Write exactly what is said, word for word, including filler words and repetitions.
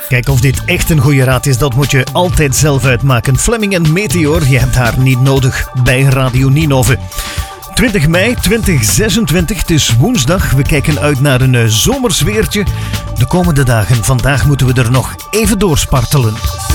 Kijk, of dit echt een goede raad is, dat moet je altijd zelf uitmaken. Fleming en Meteor, je hebt haar niet nodig bij Radio Ninove. twintig mei tweeduizend zesentwintig, het is woensdag. We kijken uit naar een uh, zomersweertje de komende dagen. Vandaag moeten we er nog even doorspartelen.